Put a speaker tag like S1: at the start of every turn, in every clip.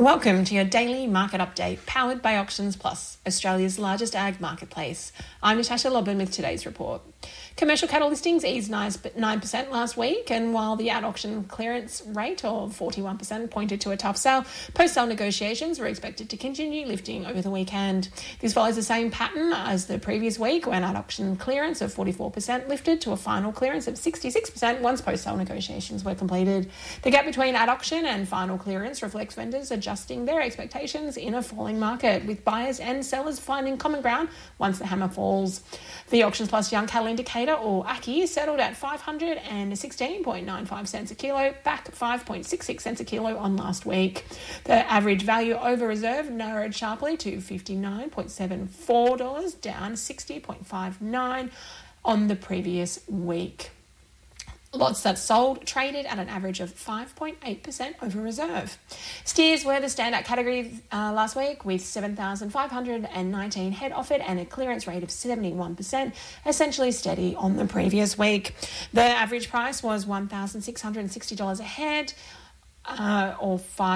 S1: Welcome to your daily market update, powered by Auctions Plus, Australia's largest ag marketplace. I'm Natasha Lobban with today's report. Commercial cattle listings eased 9% last week, and while the at-auction clearance rate of 41% pointed to a tough sale, post-sale negotiations were expected to continue lifting over the weekend. This follows the same pattern as the previous week, when at-auction clearance of 44% lifted to a final clearance of 66% once post-sale negotiations were completed. The gap between at-auction and final clearance reflects vendors adjusting their expectations in a falling market, with buyers and sellers finding common ground once the hammer falls. The Auctions Plus Young Cattle Indicator, or ACCI, settled at 516.95 cents a kilo, back 5.66 cents a kilo on last week. The average value over reserve narrowed sharply to $59.74, down 60.59 on the previous week. Lots that sold traded at an average of 5.8% over reserve. Steers were the standout category last week, with 7,519 head offered and a clearance rate of 71%, essentially steady on the previous week. The average price was $1,660 a head, or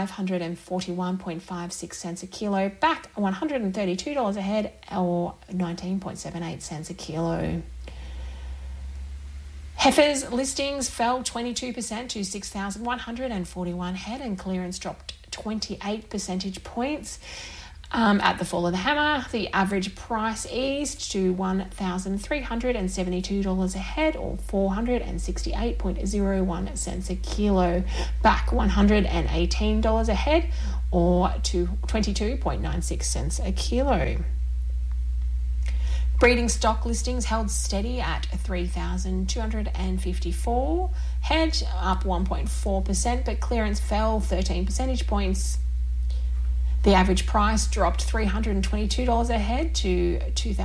S1: 541.56 cents a kilo, back $132 a head, or 19.78 cents a kilo. Heifers listings fell 22% to 6,141 head, and clearance dropped 28 percentage points. At the fall of the hammer, the average price eased to $1,372 a head, or 468.01 cents a kilo, back $118 a head, or to 22.96 cents a kilo. Breeding stock listings held steady at 3,254 head, up 1.4%, but clearance fell 13 percentage points. The average price dropped $322 a head to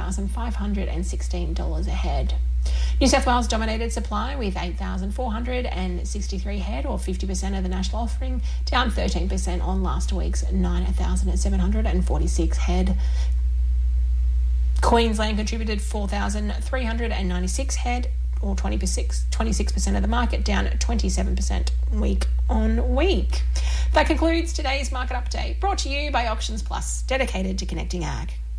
S1: $2,516 a head. New South Wales dominated supply with 8,463 head, or 50% of the national offering, down 13% on last week's 9,746 head. Queensland contributed 4,396 head, or 26% of the market, down 27% week on week. That concludes today's market update, brought to you by Auctions Plus, dedicated to connecting ag.